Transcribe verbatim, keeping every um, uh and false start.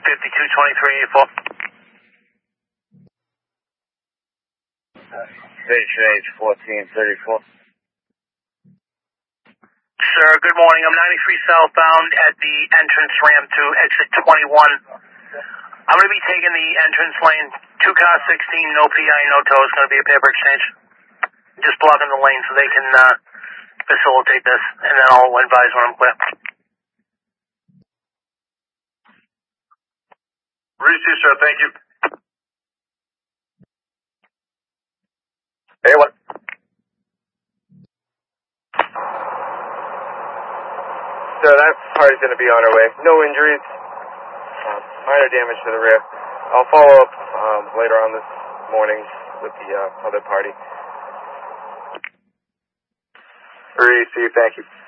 fifty-two twenty-three eighty-four. Station H fourteen thirty-four. Sir, good morning. I'm ninety-three southbound at the entrance ramp to exit twenty-one. I'm going to be taking the entrance lane, two car sixteen, no P I, no tow. It's going to be a paper exchange. Just blocking the lane so they can uh, facilitate this, and then I'll advise when I'm clear. Receive, sir. Thank you. Hey, what? So that party's going to be on our way. No injuries. Um, minor damage to the rear. I'll follow up um, later on this morning with the uh, other party. Receive. Thank you.